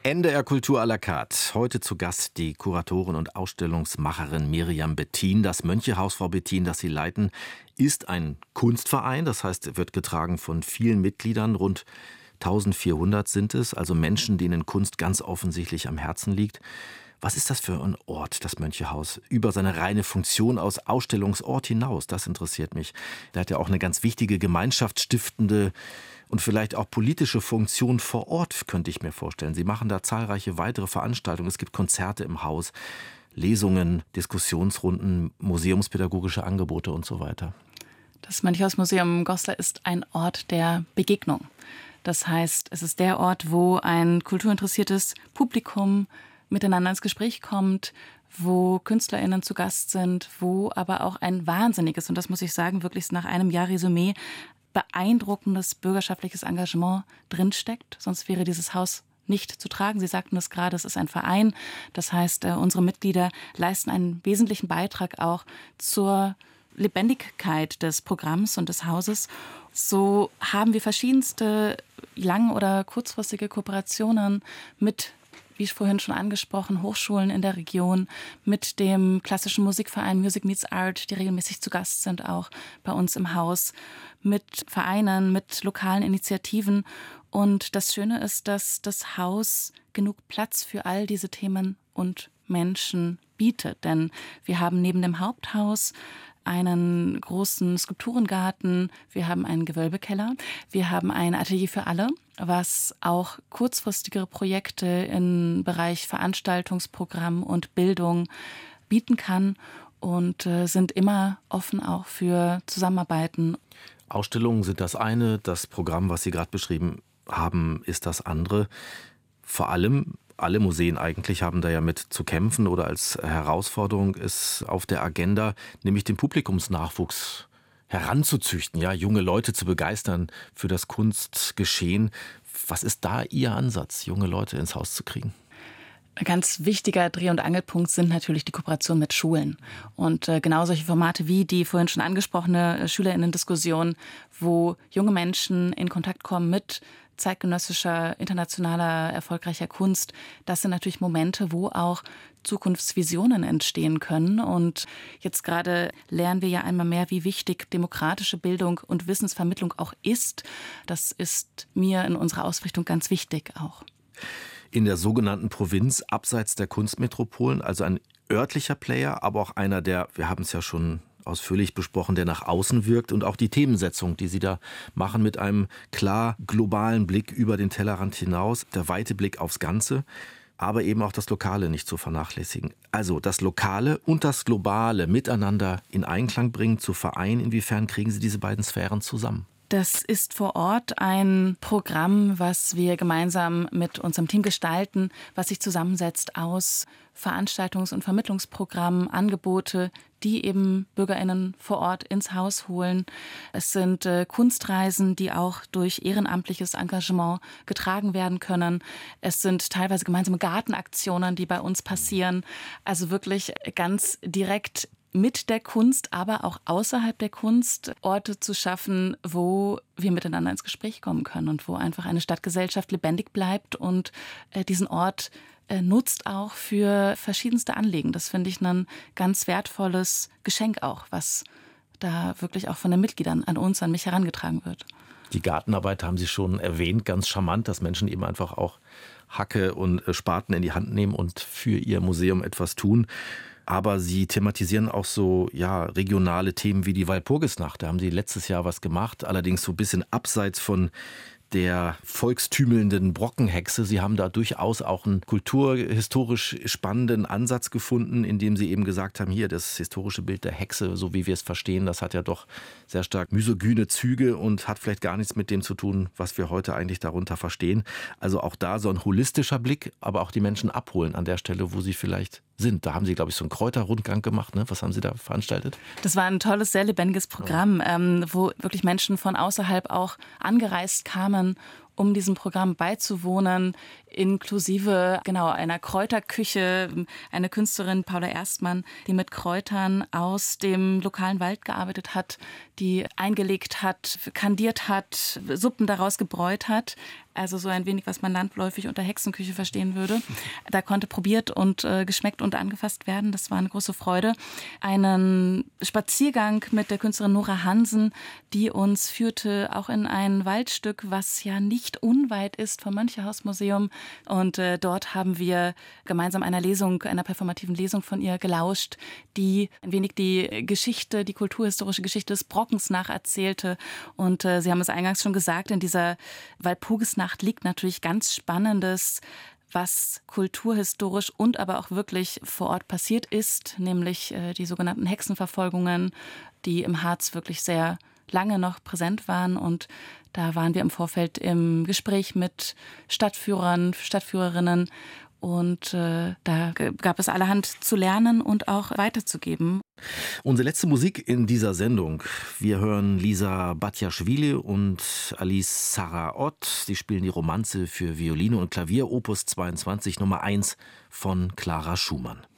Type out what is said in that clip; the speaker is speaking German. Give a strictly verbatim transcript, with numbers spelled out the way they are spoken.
N D R Kultur à la carte. Heute zu Gast die Kuratorin und Ausstellungsmacherin Miriam Bettin. Das Mönchehaus, Frau Bettin, das Sie leiten, ist ein Kunstverein. Das heißt, wird getragen von vielen Mitgliedern. Rund eintausendvierhundert sind es, also Menschen, denen Kunst ganz offensichtlich am Herzen liegt. Was ist das für ein Ort, das Mönchehaus? Über seine reine Funktion aus Ausstellungsort hinaus, das interessiert mich. Der hat ja auch eine ganz wichtige gemeinschaftsstiftende und vielleicht auch politische Funktion vor Ort, könnte ich mir vorstellen. Sie machen da zahlreiche weitere Veranstaltungen. Es gibt Konzerte im Haus, Lesungen, Diskussionsrunden, museumspädagogische Angebote und so weiter. Das Mönchehaus-Museum Goslar ist ein Ort der Begegnung. Das heißt, es ist der Ort, wo ein kulturinteressiertes Publikum miteinander ins Gespräch kommt, wo KünstlerInnen zu Gast sind, wo aber auch ein wahnsinniges, und das muss ich sagen, wirklich nach einem Jahr Resümee, beeindruckendes bürgerschaftliches Engagement drinsteckt. Sonst wäre dieses Haus nicht zu tragen. Sie sagten es gerade, es ist ein Verein. Das heißt, unsere Mitglieder leisten einen wesentlichen Beitrag auch zur Lebendigkeit des Programms und des Hauses. So haben wir verschiedenste lang- oder kurzfristige Kooperationen mit, wie vorhin schon angesprochen, Hochschulen in der Region, mit dem klassischen Musikverein Music Meets Art, die regelmäßig zu Gast sind, auch bei uns im Haus, mit Vereinen, mit lokalen Initiativen. Und das Schöne ist, dass das Haus genug Platz für all diese Themen und Menschen bietet. Denn wir haben neben dem Haupthaus einen großen Skulpturengarten, wir haben einen Gewölbekeller, wir haben ein Atelier für alle, was auch kurzfristigere Projekte im Bereich Veranstaltungsprogramm und Bildung bieten kann und äh, sind immer offen auch für Zusammenarbeiten. Ausstellungen sind das eine, das Programm, was Sie gerade beschrieben haben, ist das andere. Vor allem, alle Museen eigentlich haben da ja mit zu kämpfen oder als Herausforderung ist auf der Agenda, nämlich den Publikumsnachwuchs heranzuzüchten, ja, junge Leute zu begeistern für das Kunstgeschehen. Was ist da Ihr Ansatz, junge Leute ins Haus zu kriegen? Ein ganz wichtiger Dreh- und Angelpunkt sind natürlich die Kooperationen mit Schulen. Und äh, genau solche Formate wie die vorhin schon angesprochene äh, SchülerInnen-Diskussion, wo junge Menschen in Kontakt kommen mit zeitgenössischer, internationaler, erfolgreicher Kunst. Das sind natürlich Momente, wo auch Zukunftsvisionen entstehen können. Und jetzt gerade lernen wir ja einmal mehr, wie wichtig demokratische Bildung und Wissensvermittlung auch ist. Das ist mir in unserer Ausrichtung ganz wichtig auch. In der sogenannten Provinz, abseits der Kunstmetropolen, also ein örtlicher Player, aber auch einer, der, wir haben es ja schon ausführlich besprochen, der nach außen wirkt und auch die Themensetzung, die Sie da machen, mit einem klar globalen Blick über den Tellerrand hinaus, der weite Blick aufs Ganze, aber eben auch das Lokale nicht zu vernachlässigen. Also das Lokale und das Globale miteinander in Einklang bringen, zu vereinen. Inwiefern kriegen Sie diese beiden Sphären zusammen? Das ist vor Ort ein Programm, was wir gemeinsam mit unserem Team gestalten, was sich zusammensetzt aus Veranstaltungs- und Vermittlungsprogrammen, Angebote, die eben BürgerInnen vor Ort ins Haus holen. Es sind äh, Kunstreisen, die auch durch ehrenamtliches Engagement getragen werden können. Es sind teilweise gemeinsame Gartenaktionen, die bei uns passieren. Also wirklich ganz direkt mit der Kunst, aber auch außerhalb der Kunst Orte zu schaffen, wo wir miteinander ins Gespräch kommen können und wo einfach eine Stadtgesellschaft lebendig bleibt und äh, diesen Ort äh, nutzt auch für verschiedenste Anliegen. Das finde ich ein ganz wertvolles Geschenk auch, was da wirklich auch von den Mitgliedern an uns, an mich herangetragen wird. Die Gartenarbeit haben Sie schon erwähnt, ganz charmant, dass Menschen eben einfach auch Hacke und Spaten in die Hand nehmen und für ihr Museum etwas tun. Aber Sie thematisieren auch so ja regionale Themen wie die Walpurgisnacht. Da haben Sie letztes Jahr was gemacht, allerdings so ein bisschen abseits von der volkstümelnden Brockenhexe. Sie haben da durchaus auch einen kulturhistorisch spannenden Ansatz gefunden, indem Sie eben gesagt haben, hier das historische Bild der Hexe, so wie wir es verstehen, das hat ja doch sehr stark misogyne Züge und hat vielleicht gar nichts mit dem zu tun, was wir heute eigentlich darunter verstehen. Also auch da so ein holistischer Blick, aber auch die Menschen abholen an der Stelle, wo sie vielleicht sind. Da haben Sie, glaube ich, so einen Kräuterrundgang gemacht. Ne? Was haben Sie da veranstaltet? Das war ein tolles, sehr lebendiges Programm, ähm, wo wirklich Menschen von außerhalb auch angereist kamen, um diesem Programm beizuwohnen, inklusive genau einer Kräuterküche, eine Künstlerin, Paula Erstmann, die mit Kräutern aus dem lokalen Wald gearbeitet hat, die eingelegt hat, kandiert hat, Suppen daraus gebräut hat. also so ein wenig, was man landläufig unter Hexenküche verstehen würde. Da konnte probiert und äh, geschmeckt und angefasst werden. Das war eine große Freude. Einen Spaziergang mit der Künstlerin Nora Hansen, die uns führte auch in ein Waldstück, was ja nicht unweit ist vom Mönchehausmuseum. Und äh, dort haben wir gemeinsam einer Lesung, einer performativen Lesung von ihr gelauscht, die ein wenig die Geschichte, die kulturhistorische Geschichte des Brockens nacherzählte. Und äh, Sie haben es eingangs schon gesagt, in dieser Walpurgisnacht liegt natürlich ganz Spannendes, was kulturhistorisch und aber auch wirklich vor Ort passiert ist, nämlich äh, die sogenannten Hexenverfolgungen, die im Harz wirklich sehr lange noch präsent waren. Und da waren wir im Vorfeld im Gespräch mit Stadtführern, Stadtführerinnen. Und äh, da gab es allerhand zu lernen und auch weiterzugeben. Unsere letzte Musik in dieser Sendung. Wir hören Lisa Batjaschwili und Alice Sarah-Ott. Sie spielen die Romanze für Violine und Klavier, Opus zweiundzwanzig, Nummer eins von Clara Schumann.